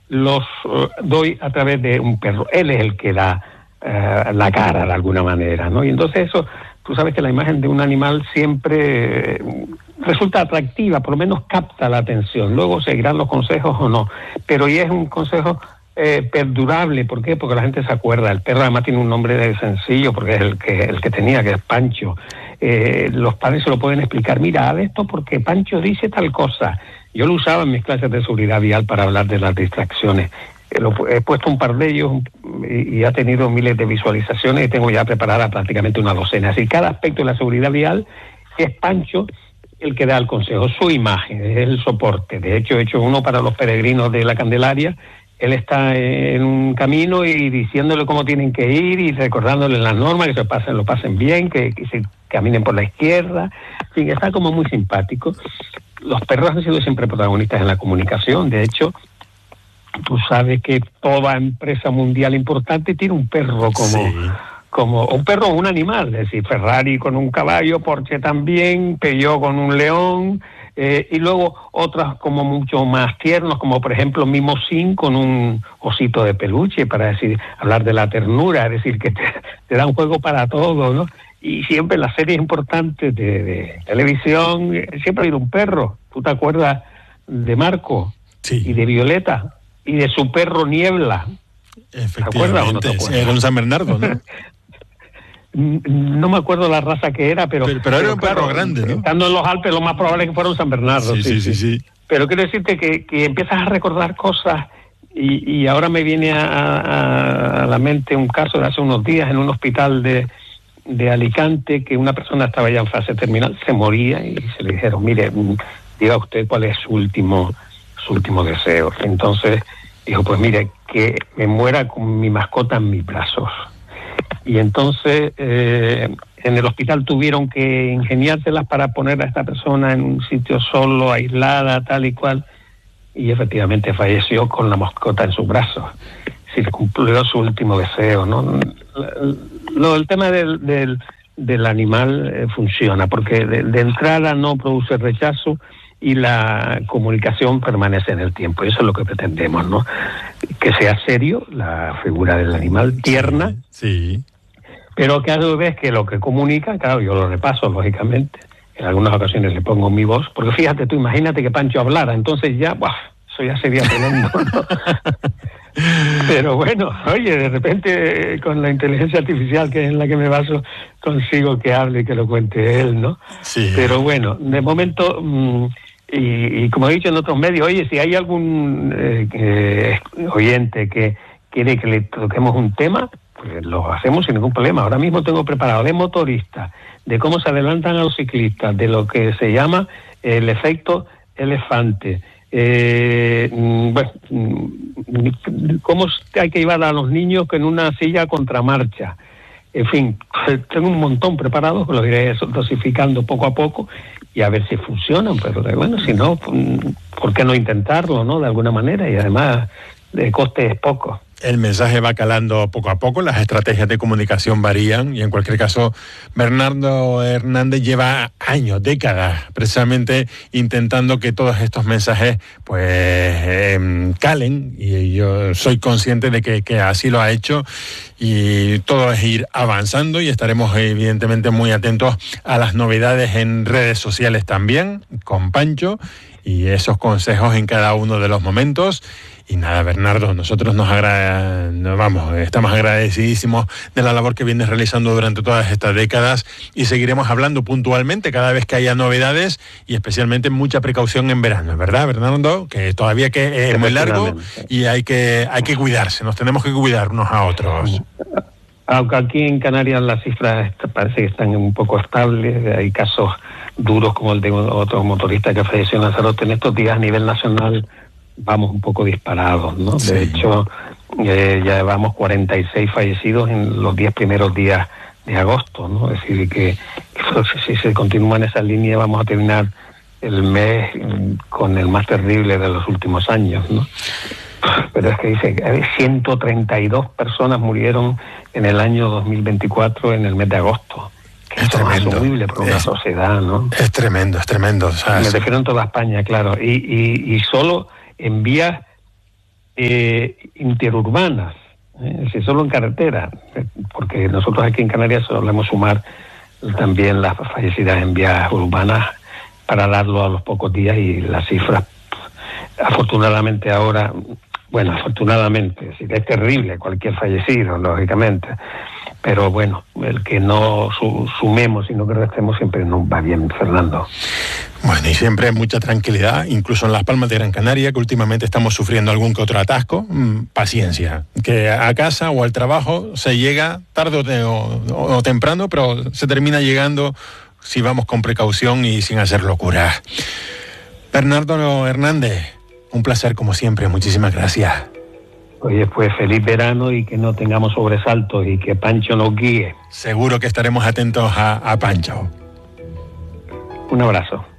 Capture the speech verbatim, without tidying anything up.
los uh, doy a través de un perro. Él es el que da uh, la cara de alguna manera, ¿no? Y entonces eso, tú sabes que la imagen de un animal siempre eh, resulta atractiva, por lo menos capta la atención. Luego seguirán los consejos o no, pero y es un consejo eh, perdurable. ¿Por qué? Porque la gente se acuerda. El perro además tiene un nombre de sencillo, porque es el que el que tenía, que es Pancho. Eh, los padres se lo pueden explicar. Mira, haz esto porque Pancho dice tal cosa. Yo lo usaba en mis clases de seguridad vial para hablar de las distracciones. Eh, lo, he puesto un par de ellos y, y ha tenido miles de visualizaciones y tengo ya preparada prácticamente una docena. Así cada aspecto de la seguridad vial es Pancho el que da el consejo, su imagen, es el soporte. De hecho, he hecho uno para los peregrinos de la Candelaria. Él está en un camino y diciéndole cómo tienen que ir y recordándoles las normas, que se pasen, lo pasen bien, que, que se caminen por la izquierda. En fin, está como muy simpático. Los perros han sido siempre protagonistas en la comunicación. De hecho, tú sabes que toda empresa mundial importante tiene un perro como... Sí. como un perro o un animal, es decir, Ferrari con un caballo, Porsche también, Peugeot con un león, eh, y luego otras como mucho más tiernos, como por ejemplo Mimosín con un osito de peluche, para decir, hablar de la ternura, es decir, que te, te da un juego para todo, ¿no? Y siempre en las series importantes de, de televisión, siempre ha habido un perro. ¿Tú te acuerdas de Marco? Sí. Y de Violeta, y de su perro Niebla. Efectivamente, ¿te acuerdas o no te acuerdas? Era un San Bernardo, ¿no? No me acuerdo la raza que era, pero... Pero, pero era un perro claro, grande, ¿no? Estando en los Alpes, lo más probable es que fuera un San Bernardo. Sí, sí, sí, sí. sí. Pero quiero decirte que, que empiezas a recordar cosas y, y ahora me viene a, a, a la mente un caso de hace unos días en un hospital de, de Alicante, que una persona estaba ya en fase terminal, se moría y se le dijeron, mire, diga usted cuál es su último, su último deseo. Entonces dijo, pues mire, que me muera con mi mascota en mis brazos. Y entonces eh, en el hospital tuvieron que ingeniárselas para poner a esta persona en un sitio solo, aislada, tal y cual, y efectivamente falleció con la mascota en sus brazos. Sí, cumplió su último deseo, ¿no? Lo, el tema del, del, del animal eh, funciona, porque de, de entrada no produce rechazo y la comunicación permanece en el tiempo. Eso es lo que pretendemos, ¿no? Que sea serio la figura del animal, tierna, sí, sí. Pero que a su vez que lo que comunica, claro, yo lo repaso, lógicamente, en algunas ocasiones le pongo mi voz, porque fíjate tú, imagínate que Pancho hablara, entonces ya, ¡buah!, eso ya sería tremendo, ¿no? Pero bueno, oye, de repente con la inteligencia artificial, que es en la que me baso, consigo que hable y que lo cuente él, ¿no? Sí. Pero bueno, de momento... Mmm, Y, y como he dicho en otros medios, oye, si hay algún eh, eh, oyente que quiere que le toquemos un tema, pues lo hacemos sin ningún problema. Ahora mismo tengo preparado de motoristas, de cómo se adelantan a los ciclistas, de lo que se llama el efecto elefante, eh, bueno, cómo hay que llevar a los niños en una silla a contramarcha. En fin, tengo un montón preparado, lo iré dosificando poco a poco y a ver si funcionan, pero bueno, si no, ¿por qué no intentarlo, no? De alguna manera, y además de coste es poco. El mensaje va calando poco a poco, las estrategias de comunicación varían y en cualquier caso Bernardo Hernández lleva años, décadas, precisamente intentando que todos estos mensajes pues eh, calen, y yo soy consciente de que, que así lo ha hecho, y todo es ir avanzando y estaremos evidentemente muy atentos a las novedades en redes sociales también con Pancho y esos consejos en cada uno de los momentos. Y nada, Bernardo, nosotros nos agra- vamos, estamos agradecidísimos de la labor que vienes realizando durante todas estas décadas y seguiremos hablando puntualmente cada vez que haya novedades y especialmente mucha precaución en verano, ¿verdad, Bernardo? Que todavía que es muy largo y hay que hay que cuidarse, nos tenemos que cuidar unos a otros. Aunque aquí en Canarias las cifras parece que están un poco estables, hay casos duros como el de otro motorista que falleció en Lanzarote. En estos días a nivel nacional vamos un poco disparados, ¿no? Sí. De hecho, eh, ya llevamos cuarenta y seis fallecidos en los diez primeros días de agosto, ¿no? Es decir, que, que si se continúa en esa línea vamos a terminar el mes con el más terrible de los últimos años, ¿no? Pero es que dice, ciento treinta y dos personas murieron en el año dos mil veinticuatro en el mes de agosto. Que es tremendo. Asumible por una es, sociedad, ¿no? Es tremendo, es tremendo. O sea, Me sí. refiero en toda España, claro. Y, y, y solo en vías eh, interurbanas, eh, si solo en carretera, eh, porque nosotros aquí en Canarias solemos sumar también las fallecidas en vías urbanas para darlo a los pocos días, y las cifras, afortunadamente ahora, bueno, afortunadamente, es terrible cualquier fallecido, lógicamente, pero bueno, el que no su, sumemos, sino que restemos, siempre nos va bien, Fernando. Bueno, y siempre mucha tranquilidad, incluso en Las Palmas de Gran Canaria, que últimamente estamos sufriendo algún que otro atasco. Mmm, paciencia, que a casa o al trabajo se llega tarde o, te, o, o temprano, pero se termina llegando si vamos con precaución y sin hacer locuras. Bernardo Hernández, un placer como siempre, muchísimas gracias. Oye, pues feliz verano y que no tengamos sobresaltos y que Pancho nos guíe. Seguro que estaremos atentos a, a Pancho. Un abrazo.